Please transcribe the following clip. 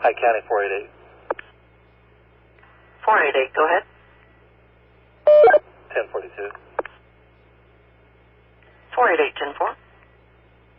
High County 488. 488, go ahead. 1042. 488, 10-4.